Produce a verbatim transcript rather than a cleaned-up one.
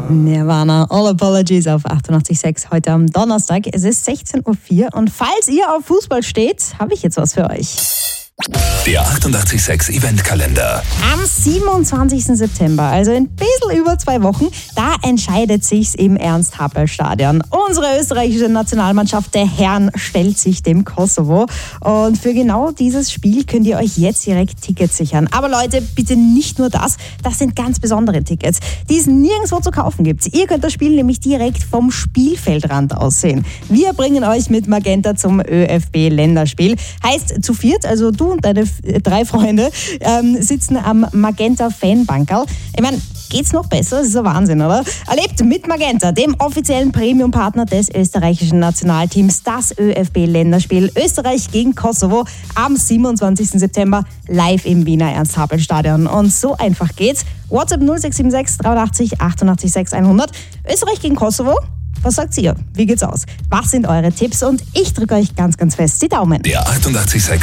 Nirvana, All Apologies auf achtundachtzig Komma sechs heute am Donnerstag. Es ist sechzehn Uhr vier und falls ihr auf Fußball steht, habe ich jetzt was für euch. Der achtundachtzig Komma sechs Eventkalender. Am siebenundzwanzigsten September, also in ein bisschen über zwei Wochen, da entscheidet sich's im Ernst-Happel-Stadion. Unsere österreichische Nationalmannschaft der Herren stellt sich dem Kosovo. Und für genau dieses Spiel könnt ihr euch jetzt direkt Tickets sichern. Aber Leute, bitte nicht nur das, das sind ganz besondere Tickets, die es nirgendwo zu kaufen gibt. Ihr könnt das Spiel nämlich direkt vom Spielfeldrand aus sehen. Wir bringen euch mit Magenta zum ÖFB Länderspiel. Heißt zu viert, also du und deine drei Freunde ähm, sitzen am Magenta Fanbankerl. Ich meine, geht's noch besser? Das ist ein Wahnsinn, oder? Erlebt mit Magenta, dem offiziellen Premium-Partner des österreichischen Nationalteams, das ÖFB-Länderspiel Österreich gegen Kosovo am siebenundzwanzigsten September live im Wiener Ernst-Happel-Stadion. Und so einfach geht's. WhatsApp null sechs sieben sechs dreiundachtzig achtundachtzig sechs hundert. Österreich gegen Kosovo? Was sagt ihr? Wie geht's aus? Was sind eure Tipps? Und ich drücke euch ganz, ganz fest die Daumen. Der achtundachtzig Komma sechs